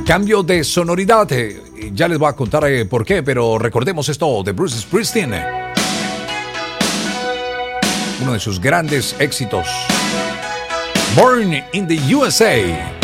Cambio de sonoridad. Ya les voy a contar por qué, pero recordemos esto de Bruce Springsteen. Uno de sus grandes éxitos. Born in the USA.